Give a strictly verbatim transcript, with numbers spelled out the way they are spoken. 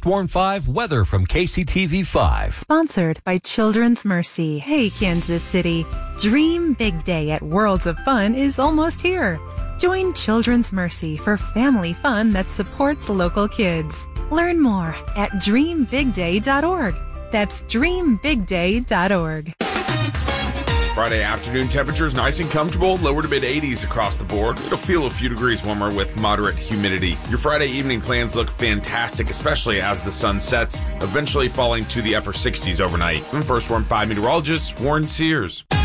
First Warn five weather from K C T V five. Sponsored by Children's Mercy. Hey, Kansas City. Dream Big Day at Worlds of Fun is almost here. Join Children's Mercy for family fun that supports local kids. Learn more at dream big day dot org. That's dream big day dot org. Friday afternoon temperatures nice and comfortable, lower to mid eighties across the board. It'll feel a few degrees warmer with moderate humidity. Your Friday evening plans look fantastic, especially as the sun sets, eventually falling to the upper sixties overnight. I'm First Warn five meteorologist Warren Sears.